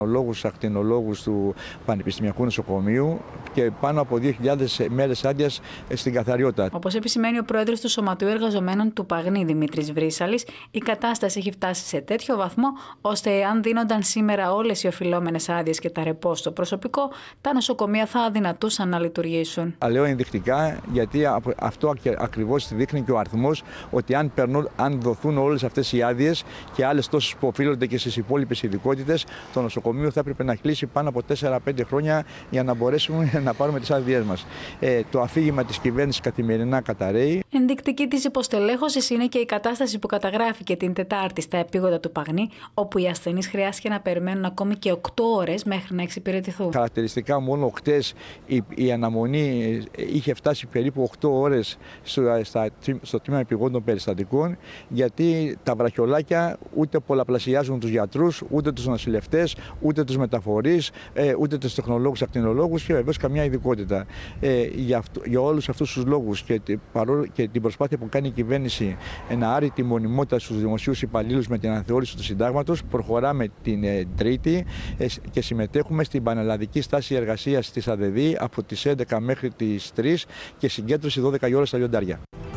Λόγους ακτινολόγους του Πανεπιστημιακού Νοσοκομείου και πάνω από 2.000 μέρες άδειας στην καθαριότητα. Όπως επισημαίνει ο πρόεδρος του Σωματείου Εργαζομένων του Παγνή, Δημήτρης Βρύσαλης, η κατάσταση έχει φτάσει σε τέτοιο βαθμό, ώστε αν δίνονταν σήμερα όλες οι οφειλόμενες άδειες και τα ρεπό στο προσωπικό, τα νοσοκομεία θα αδυνατούσαν να λειτουργήσουν. Λέω ενδεικτικά, γιατί αυτό ακριβώς δείχνει και ο αριθμός, ότι αν δοθούν όλες αυτές οι άδειες και άλλες τόσες που οφείλονται και στις υπόλοιπες ειδικότητες, το νοσοκομείο θα έπρεπε να κλείσει πάνω από 4-5 χρόνια για να μπορέσουμε να πάρουμε τις άδειές μας. Το αφήγημα της κυβέρνησης καθημερινά καταρρέει. Ενδεικτική της υποστελέχωσης είναι και η κατάσταση που καταγράφηκε την Τετάρτη στα επίγοντα του Παγνή, όπου οι ασθενείς χρειάστηκε να περιμένουν ακόμη και 8 ώρες μέχρι να εξυπηρετηθούν. Χαρακτηριστικά, μόνο χτες η αναμονή είχε φτάσει περίπου 8 ώρες στο τμήμα επιγόντων περιστατικών, γιατί τα βραχιολάκια ούτε πολλαπλασιάζουν τους γιατρούς, ούτε τους νοσηλευτές, ούτε τους μεταφορείς, ούτε τους τεχνολόγους, ακτινολόγους και βεβαίως καμιά ειδικότητα. Για όλους αυτούς τους λόγους και την προσπάθεια που κάνει η κυβέρνηση να άρει τη μονιμότητα στους δημοσίους υπαλλήλους με την αναθεώρηση του συντάγματος, προχωράμε την Τρίτη και συμμετέχουμε στην πανελλαδική στάση εργασίας της ΑΔΕΔΗ από τις 11 μέχρι τις 3 και συγκέντρωση 12 η ώρα στα Λιοντάρια.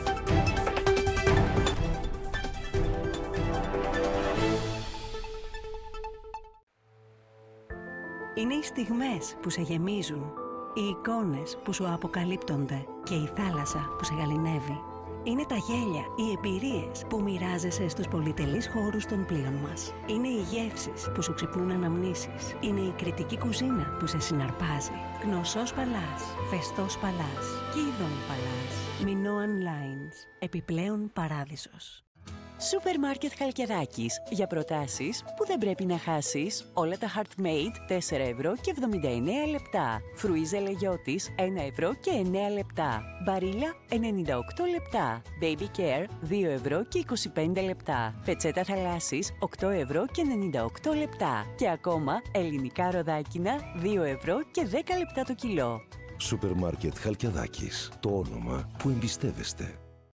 Είναι οι στιγμές που σε γεμίζουν, οι εικόνες που σου αποκαλύπτονται και η θάλασσα που σε γαληνεύει. Είναι τα γέλια, οι εμπειρίες που μοιράζεσαι στους πολυτελείς χώρους των πλοίων μας. Είναι οι γεύσεις που σου ξυπνούν αναμνήσεις. Είναι η κριτική κουζίνα που σε συναρπάζει. Γνωσός Παλάς, Φεστός Παλάς, Κίδων Παλάς, Minoan Lines, επιπλέον παράδεισος. Σούπερ Μάρκετ Χαλκιδάκης. Για προτάσεις που δεν πρέπει να χάσεις. Όλα τα Heartmade 4 ευρώ και 79 λεπτά. Φρουίζε Λεγιώτης 1 ευρώ και 9 λεπτά. Μπαρίλα 98 λεπτά. Baby Care 2 ευρώ και 25 λεπτά. Πετσέτα θαλάσσης 8 ευρώ και 98 λεπτά. Και ακόμα ελληνικά ροδάκινα 2 ευρώ και 10 λεπτά το κιλό. Σούπερ Μάρκετ Χαλκιδάκης. Το όνομα που εμπιστεύεστε.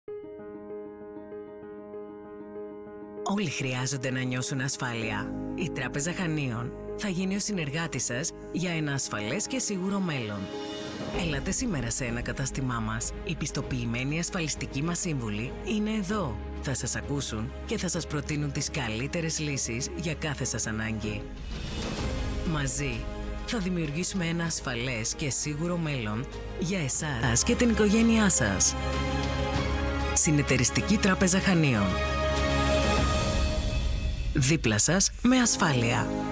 Όλοι χρειάζονται να νιώσουν ασφάλεια. Η Τράπεζα Χανίων θα γίνει ο συνεργάτης σας για ένα ασφαλές και σίγουρο μέλλον. Έλατε σήμερα σε ένα κατάστημά μας. Οι πιστοποιημένοι ασφαλιστικοί μας σύμβουλοι είναι εδώ. Θα σας ακούσουν και θα σας προτείνουν τις καλύτερες λύσεις για κάθε σας ανάγκη. Μαζί θα δημιουργήσουμε ένα ασφαλές και σίγουρο μέλλον για εσάς και την οικογένειά σας. Συνεταιριστική Τράπεζα Χανίων. Δίπλα σας με ασφάλεια.